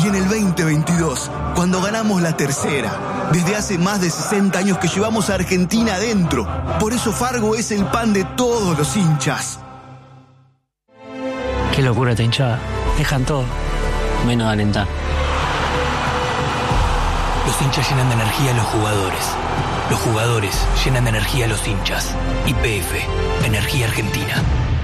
Y en el 2022, cuando ganamos la tercera, desde hace más de 60 años que llevamos a Argentina adentro. Por eso Fargo es el pan de todos los hinchas. Qué locura esta hinchada. Dejan todo, menos de alentar. Los hinchas llenan de energía a los jugadores. Los jugadores llenan de energía a los hinchas. YPF, Energía Argentina.